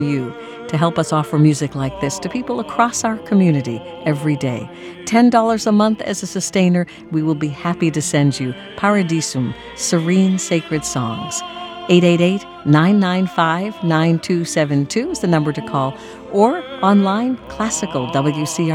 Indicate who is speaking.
Speaker 1: you to help us offer music like this to people across our community every day. $10 a month as a sustainer, we will be happy to send you Paradisum, Serene Sacred Songs. 888-995-9272 is the number to call, or online, classical WCR.